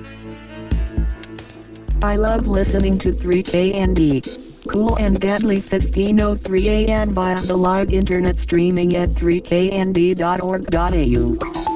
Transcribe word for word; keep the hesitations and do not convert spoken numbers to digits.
I love listening to three K N D. Cool and deadly fifteen oh three A M via the live internet streaming at three k n d dot org dot a u.